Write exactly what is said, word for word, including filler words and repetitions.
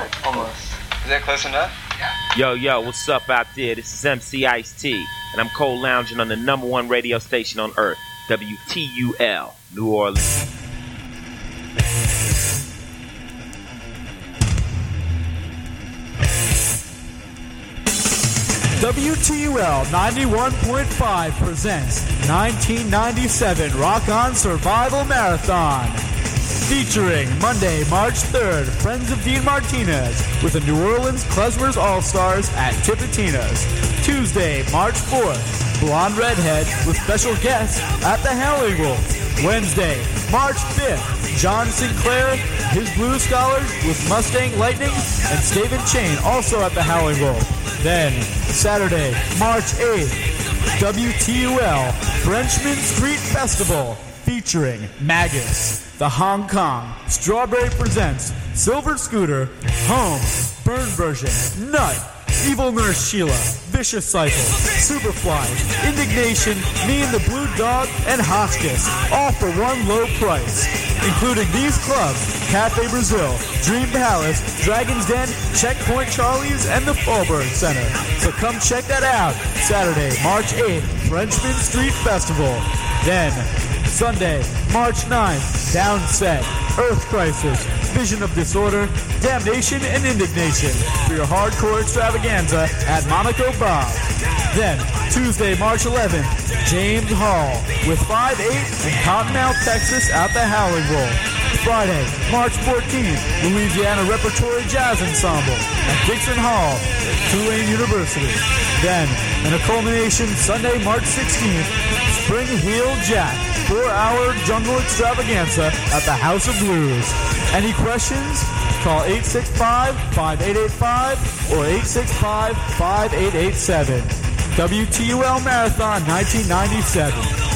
good, almost. Is that close enough? Yeah. Yo, yo, what's up out there? This is M C Ice-T, and I'm cold lounging on the number one radio station on earth, W T U L, New Orleans. W T U L ninety-one point five presents nineteen ninety-seven Rock On Survival Marathon. Featuring Monday, March third, Friends of Dean Martinez with the New Orleans Klezmers All-Stars at Tipitina's. Tuesday, March fourth, Blonde Redhead with special guests at the Howling Wolf. Wednesday, March fifth, John Sinclair, his Blues Scholars with Mustang Lightning and Skaven Chain also at the Howling Wolf. Then, Saturday, March eighth, W T U L Frenchman Street Festival featuring Magus, the Hong Kong, Strawberry Presents, Silver Scooter, Home, Burn Version, Nut, Evil Nurse Sheila, Vicious Cycle, Superfly, Indignation, Me and the Blue Dog, and Hotchkiss, all for one low price. Including these clubs, Cafe Brazil, Dream Palace, Dragon's Den, Checkpoint Charlie's, and the Fallberg Center. So come check that out. Saturday, March eighth, Frenchman Street Festival. Then, Sunday, March ninth, Downset, Earth Crisis, Vision of Disorder, Damnation, and Indignation for your hardcore extravaganza at Monaco Bob. Then, Tuesday, March eleventh, James Hall with five eight in Cottonmouth, Texas at the Howling Wolf. Friday, March fourteenth, Louisiana Repertory Jazz Ensemble at Dixon Hall, Tulane University. Then, in a culmination, Sunday, March sixteenth, Spring Heel Jack, four-hour jungle extravaganza at the House of Blues. Any questions? Call eight six five, five eight eight five or eight six five, five eight eight seven. W T U L Marathon nineteen ninety-seven.